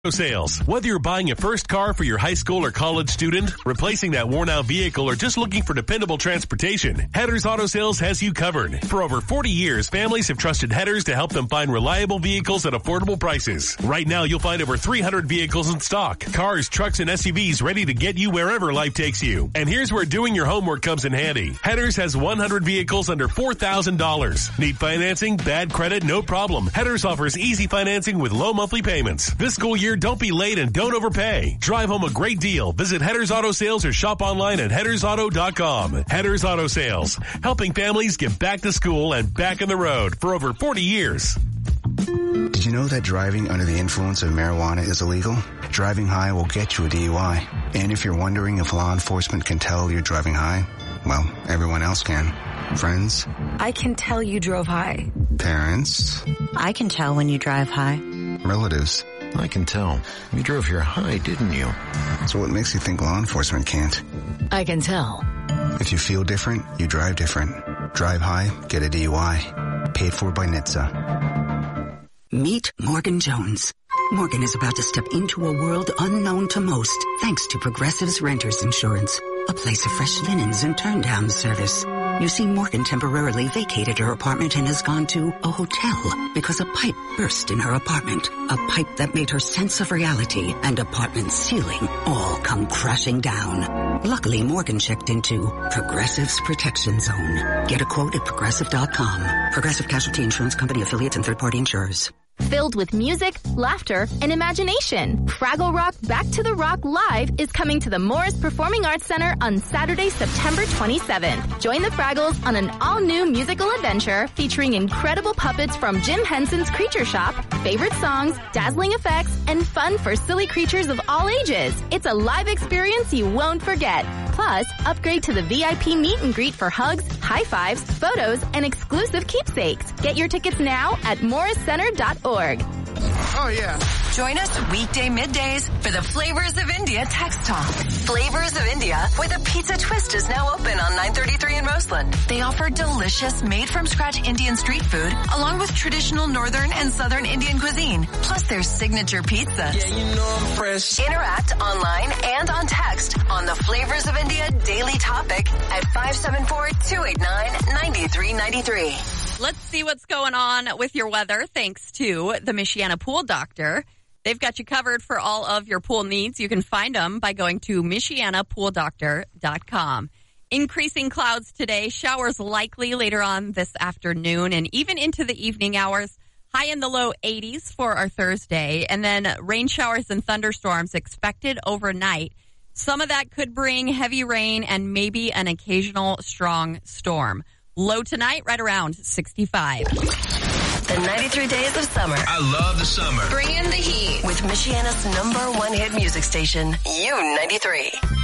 Sales. Whether you're buying a first car for your high school or college student, replacing that worn-out vehicle, or just looking for dependable transportation, Headers Auto Sales has you covered. For over 40 years, families have trusted Headers to help them find reliable vehicles at affordable prices. Right now, you'll find over 300 vehicles in stock. Cars, trucks, and SUVs ready to get you wherever life takes you. And here's where doing your homework comes in handy. Headers has 100 vehicles under $4,000. Need financing? Bad credit? No problem. Headers offers easy financing with low monthly payments. This school year, don't be late and don't overpay. Drive home a great deal. Visit Headers Auto Sales or shop online at headersauto.com. Headers Auto Sales, helping families get back to school and back on the road for over 40 years. Did you know that driving under the influence of marijuana is illegal? Driving high will get you a DUI. And if you're wondering if law enforcement can tell you're driving high, well, everyone else can. Friends? I can tell you drove high. Parents? I can tell when you drive high. Relatives? I can tell. You drove here high, didn't you? So what makes you think law enforcement can't? I can tell. If you feel different, you drive different. Drive high, get a DUI. Paid for by NHTSA. Meet Morgan Jones. Morgan is about to step into a world unknown to most, thanks to Progressive's Renters Insurance, a place of fresh linens and turn-down service. You see, Morgan temporarily vacated her apartment and has gone to a hotel because a pipe burst in her apartment. A pipe that made her sense of reality and apartment ceiling all come crashing down. Luckily, Morgan checked into Progressive's Protection Zone. Get a quote at Progressive.com. Progressive Casualty Insurance Company affiliates and third-party insurers. Filled with music, laughter, and imagination, Fraggle Rock Back to the Rock Live is coming to the Morris Performing Arts Center on Saturday, September 27th. Join the Fraggles on an all-new musical adventure featuring incredible puppets from Jim Henson's Creature Shop, favorite songs, dazzling effects, and fun for silly creatures of all ages. It's a live experience you won't forget. Plus, upgrade to the VIP meet and greet for hugs, high fives, photos, and exclusive keepsakes. Get your tickets now at morriscenter.org. Oh, yeah. Join us weekday middays for the Flavors of India text talk. Flavors of India, where the pizza twist is now open on 933 in Roseland. They offer delicious made-from-scratch Indian street food, along with traditional northern and southern Indian cuisine, plus their signature pizza. Yeah, you know I'm fresh. Interact online and on text on the Flavors of India daily topic at 574-289-9393. Let's see what's going on with your weather thanks to the Michiana Pool Doctor. They've got you covered for all of your pool needs. You can find them by going to MichianaPoolDoctor.com. Increasing clouds today, showers likely later on this afternoon and even into the evening hours. High in the low 80s for our Thursday, and then rain showers and thunderstorms expected overnight. Some of that could bring heavy rain and maybe an occasional strong storm. Low tonight, right around 65. The 93 days of summer. I love the summer. Bring in the heat with Michiana's #1 hit music station, U93.